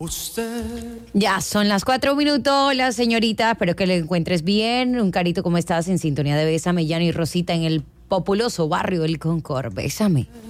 Ya son las 4 minutos. Hola, señorita, espero que le encuentres bien. Un carito, ¿cómo estás? En sintonía de Bésame, Llano y Rosita en el populoso barrio del Concord. Bésame.